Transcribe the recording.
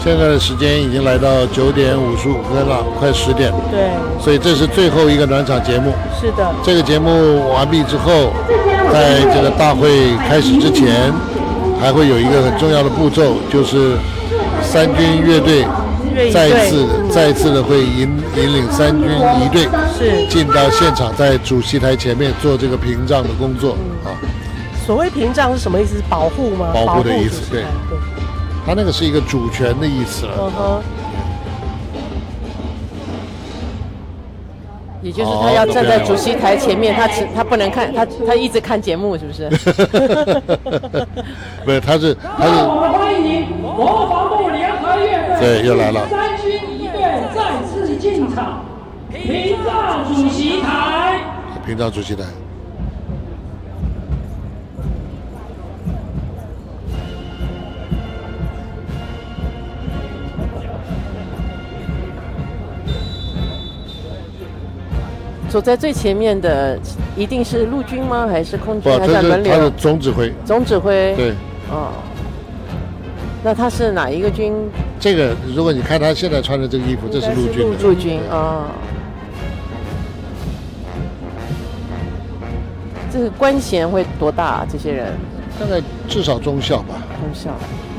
现在的时间已经来到9点55分了，快10点。 对， 所以这是最后一个暖场节目。 是的。 这个节目完毕之后，在这个大会开始之前，还会有一个很重要的步骤，就是三军乐队再一次的会引领三军仪队进到现场，在主席台前面做这个屏障的工作啊。 所谓屏障是什么意思？是保护吗？ 保护的意思，对。他那个是一个主权的意思了。 也就是他要站在主席台前面，他不能看，他一直看节目，是不是？ 不是，他是。 欢迎国防部联合乐队， 对，又来了。 三军仪队再次进场，屏障主席台。 屏障主席台。 走在最前面的一定是陆军吗？还是空军？还是轮流？ 他是总指挥。 总指挥。 对。 哦。那他是哪一个军？ 这个，如果你看他现在穿的这个衣服，这是陆军的。 陆军啊。这个官衔会多大？这些人？ 大概至少中校吧。 中校。